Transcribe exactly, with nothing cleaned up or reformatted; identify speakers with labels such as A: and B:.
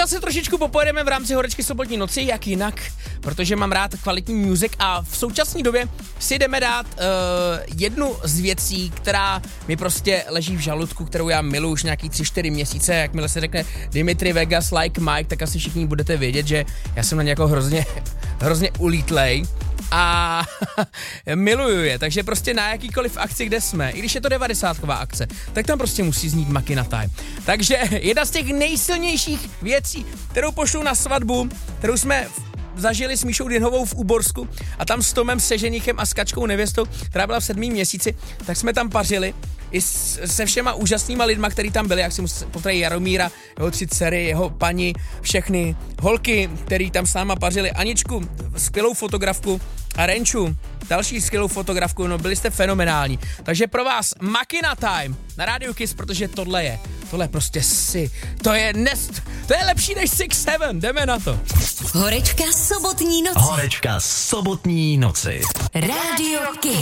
A: zase trošičku popojedeme v rámci Horečky sobotní noci, jak jinak, protože mám rád kvalitní music a v současné době si jdeme dát uh, jednu z věcí, která mi prostě leží v žaludku, kterou já miluji už nějaký tři čtyři měsíce. Jakmile se řekne Dimitri Vegas like Mike, tak asi všichni budete vědět, že já jsem na nějakou hrozně, hrozně ulítlej a miluju je, takže prostě na jakýkoliv akci, kde jsme, i když je to devadesátková akce, tak tam prostě musí znít Makina Time. Takže jedna z těch nejsilnějších věcí, kterou pošlu na svatbu, kterou jsme zažili s Míšou Dinhovou v Úborsku a tam s Tomem Seženíchem a s Kačkou nevěstou, která byla v sedmém měsíci, tak jsme tam pařili i s, se všema úžasnýma lidma, který tam byli, jak si musím potrají Jaromíra, jeho tři dcery, jeho paní, všechny holky, který tam s náma pařili, Aničku, skvělou fotografku a Renču, další skvělou fotografku, no byli jste fenomenální. Takže pro vás Makina Time na Rádiu Kiss, protože tohle je, tohle je prostě si, to je nest, to je lepší než Six Seven, jdeme na to.
B: Horečka sobotní noci.
C: Horečka sobotní noci.
B: Rádio Kiss.